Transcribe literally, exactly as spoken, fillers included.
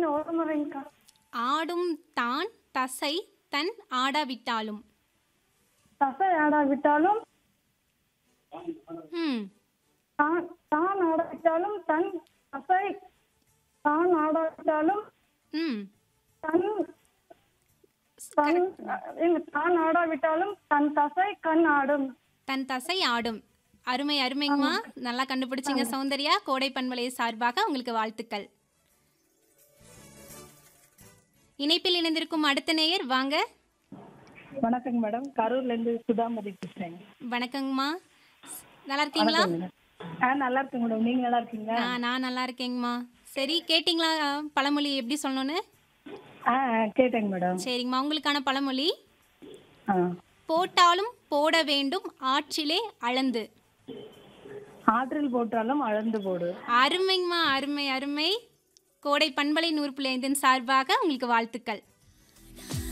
இன்னும் ஒரு முறைங்கக்கா. ஆடும் தான் தசை தன் ஆடாவிட்டாலும். தசை ஆடாவிட்டாலும் ம் தான் தான் ஆடாவிட்டாலும் தன் தசை தான் ஆடாவிட்டாலும் ம் தன் தன் இல்ல தான் ஆடாவிட்டாலும் தன் தசை கண் ஆடும். தன் தசை ஆடும். அருமை அருமைங்கம்மா, நல்லா கண்டுபிடிச்சிங்க சௌந்தர்யா. கோடை பண்பலை சார்பாக உங்களுக்கு வாழ்த்துக்கள். இணைப்பில் இணைந்திருக்கும் அடுத்த நேயர் வாங்க. வணக்கங்க மேடம். கரூர்ல இருந்து சுதாமதி பேசுறேங்க. வணக்கங்கம்மா, நல்லா இருக்கீங்களா? ஆ நல்லா இருக்கேங்க மேடம். நீங்க நல்லா இருக்கீங்களா? ஆ நான் நல்லா இருக்கேங்கம்மா. சரி, கேட்டிங்களா பழமொழி எப்படி சொல்லணும்னு? ஆ கேட்டேங்க மேடம். சரிங்கம்மா, உங்களுக்கான பழமொழி: ஆ போட்டாலும் போட வேண்டும் ஆற்றிலே அளந்து. ஆற்றில் போட்டாலும் அளந்து போடு. அருமைங்கம்மா, அருமை அருமை. கோடை பண்பலை நூறு புள்ளி ஐந்தின் சார்பாக உங்களுக்கு வாழ்த்துக்கள்.